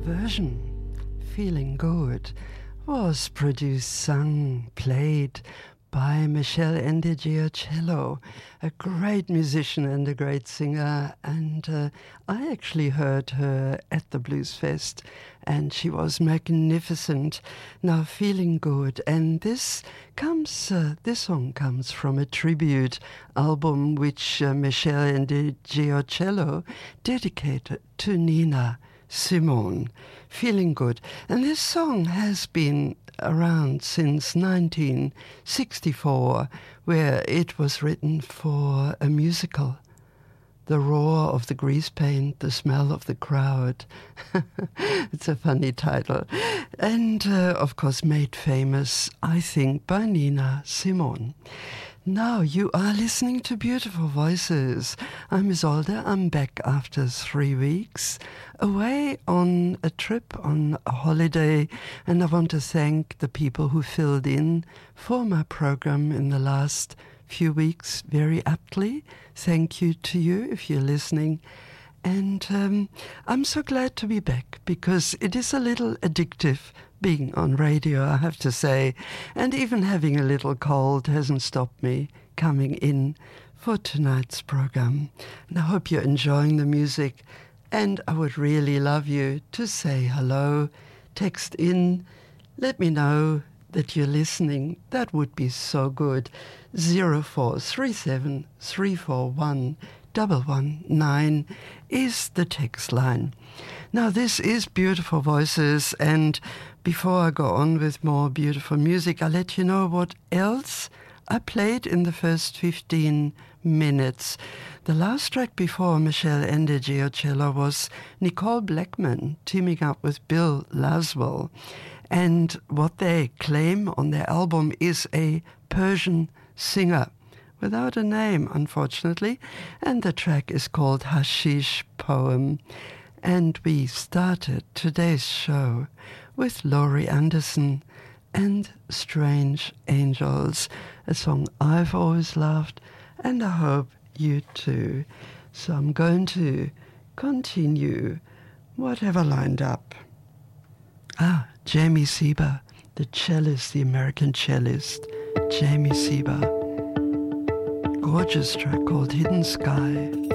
version, Feeling Good, was produced, sung, played by Michelle Ndegeocello, a great musician and a great singer. And I actually heard her at the Blues Fest, and she was magnificent. Now, Feeling Good. And this song comes from a tribute album which Michelle Ndegeocello dedicated to Nina Simone, Feeling Good. And this song has been around since 1964, where it was written for a musical. The roar of the grease paint, the smell of the crowd. It's a funny title. And, of course, made famous, I think, by Nina Simone. Now you are listening to Beautiful Voices. I'm Isolde. I'm back after 3 weeks away on a trip, on a holiday, and I want to thank the people who filled in for my program in the last few weeks very aptly. Thank you to you if you're listening. And I'm so glad to be back because it is a little addictive being on radio, I have to say. And even having a little cold hasn't stopped me coming in for tonight's program. And I hope you're enjoying the music. And I would really love you to say hello, text in, let me know that you're listening. That would be so good. 0437 341 119 is the text line. Now, this is Beautiful Voices, and before I go on with more beautiful music, I'll let you know what else I played in the first 15 minutes. The last track before Michelle Ndegeocello was Nicole Blackman teaming up with Bill Laswell, and what they claim on their album is a Persian singer, without a name, unfortunately, and the track is called Hashish Poem. And we started today's show with Laurie Anderson and Strange Angels, a song I've always loved, and I hope you too. So I'm going to continue whatever lined up. Jamie Sieber, the cellist, the American cellist, Jamie Sieber. Gorgeous track called Hidden Sky.